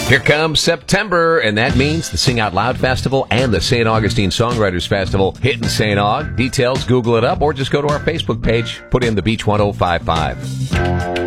Here comes September, and that means the Sing Out Loud Festival and the St. Augustine Songwriters Festival hitting St. Aug. Details, Google it up, or just go to our Facebook page. Put in the Beach 1055.